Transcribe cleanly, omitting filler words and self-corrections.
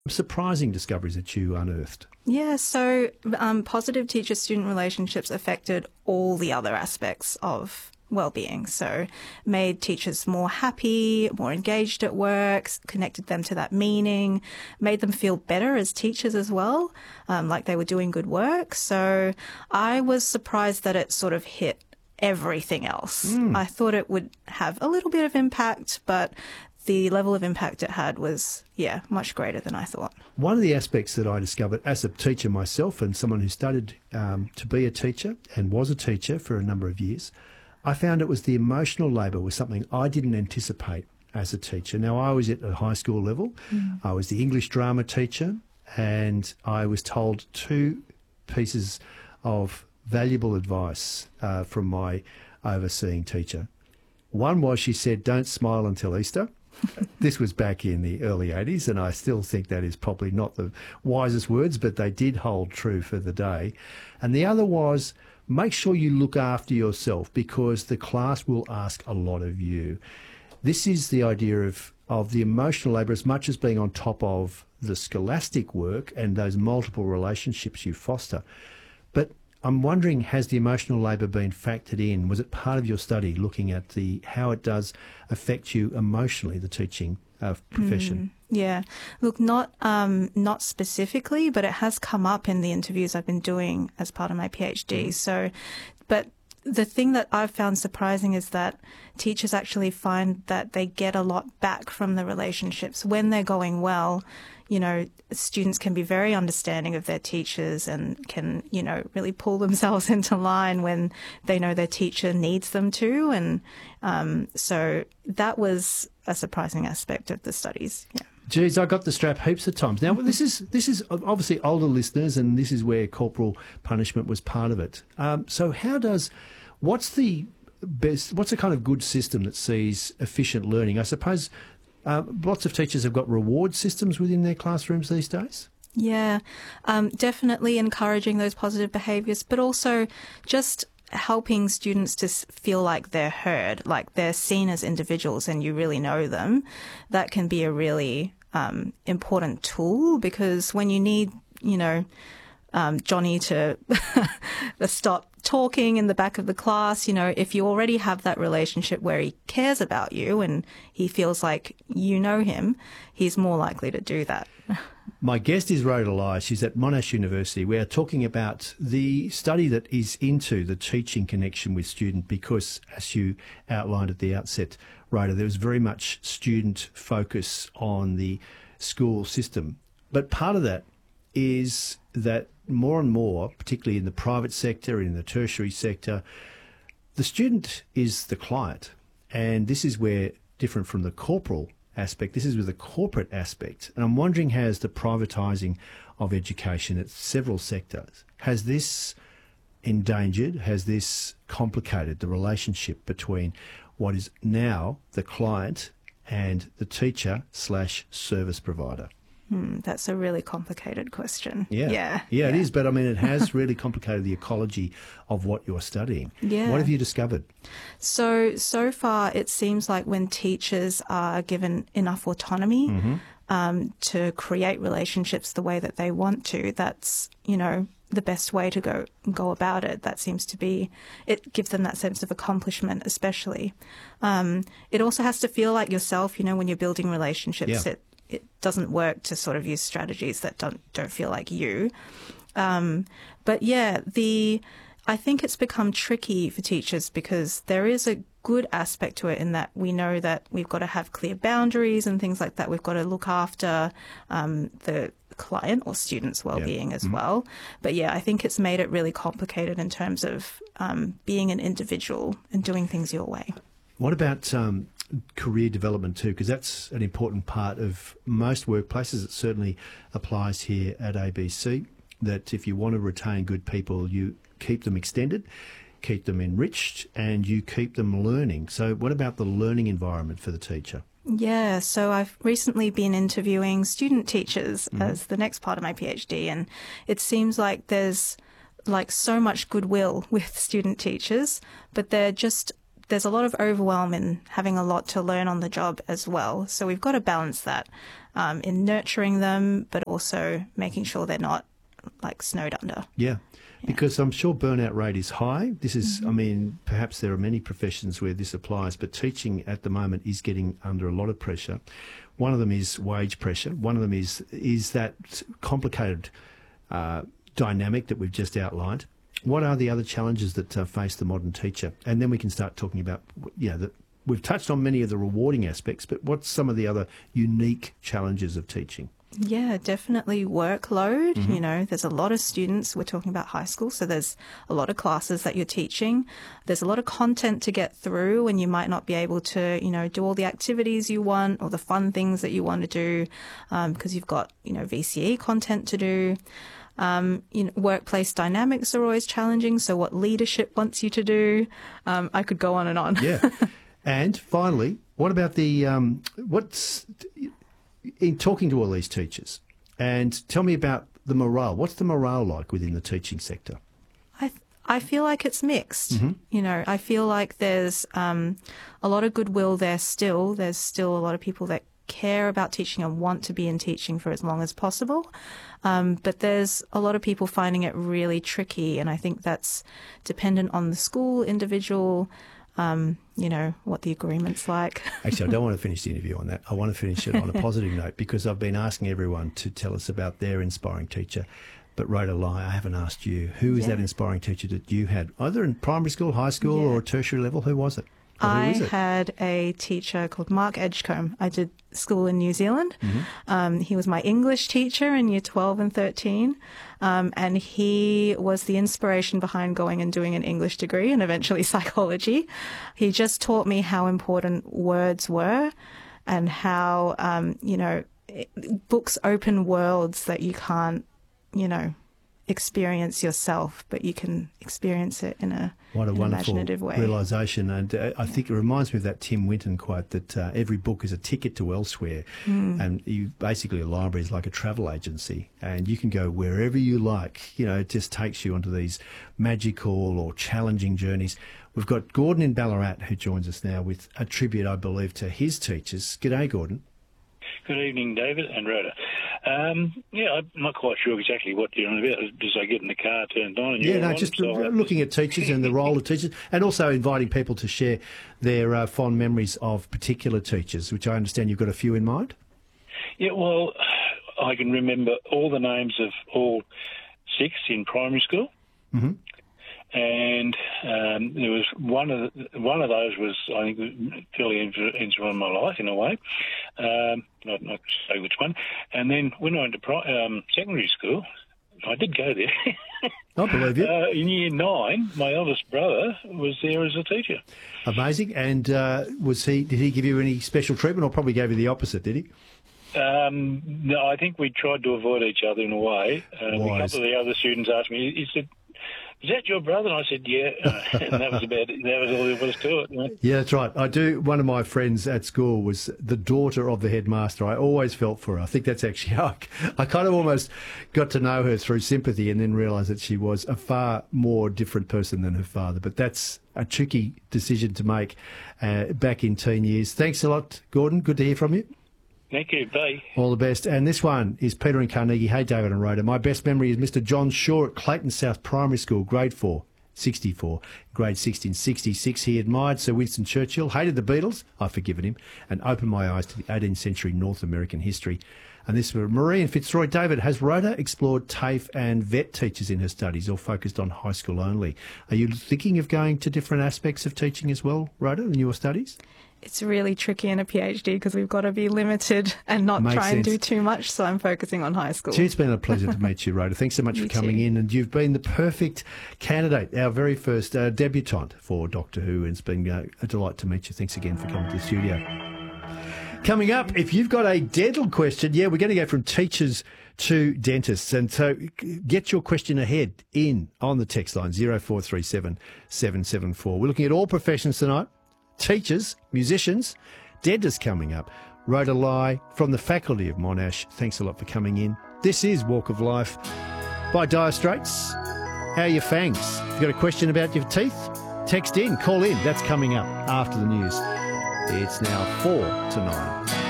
surprising discoveries that you unearthed? Yeah, so positive teacher-student relationships affected all the other aspects of well-being. So made teachers more happy, more engaged at work, connected them to that meaning, made them feel better as teachers as well, like they were doing good work. So I was surprised that it sort of hit everything else. I thought it would have a little bit of impact, but the level of impact it had was, much greater than I thought. One of the aspects that I discovered as a teacher myself and someone who studied to be a teacher and was a teacher for a number of years, I found it was the emotional labour was something I didn't anticipate as a teacher. Now, I was at a high school level. I was the English drama teacher, and I was told two pieces of valuable advice from my overseeing teacher. One was, she said, don't smile until Easter. This was back in the early 80s, and I still think that is probably not the wisest words, but they did hold true for the day. And the other was, make sure you look after yourself, because the class will ask a lot of you. This is the idea of the emotional labour, as much as being on top of the scholastic work and those multiple relationships you foster. But I'm wondering, has the emotional labour been factored in? Was it part of your study, looking at how it does affect you emotionally, the teaching profession? Yeah. Look, not specifically, but it has come up in the interviews I've been doing as part of my PhD. So, but the thing that I've found surprising is that teachers actually find that they get a lot back from the relationships when they're going well. You know, students can be very understanding of their teachers and can, really pull themselves into line when they know their teacher needs them to. And so that was a surprising aspect of the studies. Yeah. Geez, I got the strap heaps of times. Now, this is obviously older listeners, and this is where corporal punishment was part of it. So what's the kind of good system that sees efficient learning? I suppose lots of teachers have got reward systems within their classrooms these days. Yeah, definitely encouraging those positive behaviours, but also just helping students to feel like they're heard, like they're seen as individuals and you really know them. That can be a really important tool, because when you need, Johnny to stop talking in the back of the class, if you already have that relationship where he cares about you and he feels like you know him, he's more likely to do that. My guest is Rhoda Lai. She's at Monash University. We are talking about the study that is into the teaching connection with student, because, as you outlined at the outset, Rhoda, there was very much student focus on the school system. But part of that is that more and more, particularly in the private sector and in the tertiary sector, the student is the client. And this is where, different from the corporal aspect, this is with the corporate aspect. And I'm wondering, has the privatising of education at several sectors, has this endangered, has this complicated the relationship between what is now the client and the teacher/service provider? That's a really complicated question. Yeah, it is. But I mean, it has really complicated the ecology of what you're studying. Yeah. What have you discovered? So far, it seems like when teachers are given enough autonomy to create relationships the way that they want to, that's, the best way to go about it. That seems to be, it gives them that sense of accomplishment, especially. It also has to feel like yourself, when you're building relationships. Yeah. It doesn't work to sort of use strategies that don't feel like you. But yeah, I think it's become tricky for teachers, because there is a good aspect to it in that we know that we've got to have clear boundaries and things like that. We've got to look after the client or student's well-being as well. But yeah, I think it's made it really complicated in terms of being an individual and doing things your way. What about career development too? Because that's an important part of most workplaces. It certainly applies here at ABC, that if you want to retain good people, you keep them extended, keep them enriched, and you keep them learning. So what about the learning environment for the teacher? Yeah, so I've recently been interviewing student teachers as the next part of my PhD, and it seems like there's so much goodwill with student teachers, but they're there's a lot of overwhelm in having a lot to learn on the job as well. So we've got to balance that in nurturing them, but also making sure they're not like snowed under. Yeah. Because I'm sure burnout rate is high. This is, I mean, perhaps there are many professions where this applies, but teaching at the moment is getting under a lot of pressure. One of them is wage pressure. One of them is that complicated dynamic that we've just outlined. What are the other challenges that face the modern teacher? And then we can start talking about, we've touched on many of the rewarding aspects, but what's some of the other unique challenges of teaching? Yeah, definitely workload. There's a lot of students. We're talking about high school, so there's a lot of classes that you're teaching. There's a lot of content to get through, and you might not be able to, do all the activities you want or the fun things that you want to do because you've got, VCE content to do. Workplace dynamics are always challenging. So what leadership wants you to do, I could go on and on. Yeah. And finally, what about the, in talking to all these teachers, and tell me about the morale. What's the morale like within the teaching sector? I feel like it's mixed. I feel like there's a lot of goodwill there still. There's still a lot of people that care about teaching and want to be in teaching for as long as possible. But there's a lot of people finding it really tricky, and I think that's dependent on the school, individual, what the agreement's like. Actually, I don't want to finish the interview on that. I want to finish it on a positive note because I've been asking everyone to tell us about their inspiring teacher. But Rhoda Lai, I haven't asked you. Who is that inspiring teacher that you had, either in primary school, high school or tertiary level? Who was it? I had a teacher called Mark Edgecombe. I did school in New Zealand. He was my English teacher in year 12 and 13. And he was the inspiration behind going and doing an English degree and eventually psychology. He just taught me how important words were and how, books open worlds that you can't, experience yourself, but you can experience it in an imaginative way. Realisation. And I think it reminds me of that Tim Winton quote that every book is a ticket to elsewhere. And basically a library is like a travel agency and you can go wherever you like. It just takes you onto these magical or challenging journeys. We've got Gordon in Ballarat who joins us now with a tribute, I believe, to his teachers. G'day, Gordon. Good evening, David and Rhoda. I'm not quite sure exactly what you're on about. As I get in the car, turned on. And just looking at teachers and the role of teachers, and also inviting people to share their fond memories of particular teachers, which I understand you've got a few in mind. Yeah, well, I can remember all the names of all 6 in primary school. And there was one of those was, I think, fairly influential in my life in a way. Not to say which one. And then when I went to secondary school, I did go there. I believe you. In year 9, my eldest brother was there as a teacher. Amazing. And did he give you any special treatment, or probably gave you the opposite? Did he? No, I think we tried to avoid each other in a way. A couple of the other students asked me, he said, "Is that your brother?" And I said, "Yeah." And that was about it. That was all there was to it. Yeah, that's right. I do. One of my friends at school was the daughter of the headmaster. I always felt for her. I think that's actually how I kind of almost got to know her through sympathy and then realised that she was a far more different person than her father. But that's a tricky decision to make back in teen years. Thanks a lot, Gordon. Good to hear from you. Thank you. Bye. All the best. And this one is Peter in Carnegie. Hey, David and Rhoda. My best memory is Mr. John Shaw at Clayton South Primary School, grade 4, 64, grade 16, 66. He admired Sir Winston Churchill, hated the Beatles, I've forgiven him, and opened my eyes to the 18th century North American history. And this for Marie in Fitzroy. David, has Rhoda explored TAFE and VET teachers in her studies or focused on high school only? Are you thinking of going to different aspects of teaching as well, Rhoda, in your studies? It's really tricky in a PhD because we've got to be limited and not try and do too much, so I'm focusing on high school. It's been a pleasure to meet you, Rhoda. Thanks so much for coming in, and you've been the perfect candidate, our very first debutante for Doctor Who, and it's been a delight to meet you. Thanks again for coming to the studio. Coming up, if you've got a dental question, we're going to go from teachers to dentists, and so get your question ahead in on the text line 0437 774. We're looking at all professions tonight. Teachers, musicians, dentists coming up. Rhoda Lai from the faculty of Monash, thanks a lot for coming in. This is Walk of Life by Dire Straits. How are your fangs? You got a question about your teeth? Text in, call in. That's coming up after the news. It's now 4 to 9.